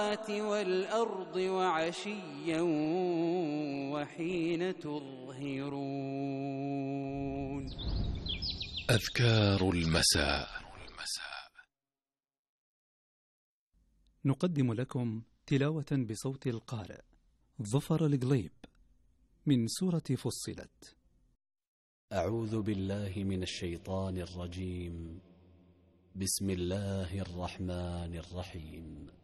والأرض وعشيا وحين تظهرون. أذكار المساء. نقدم لكم تلاوة بصوت القارئ ظفر القليب من سورة فصلت. أعوذ بالله من الشيطان الرجيم. بسم الله الرحمن الرحيم.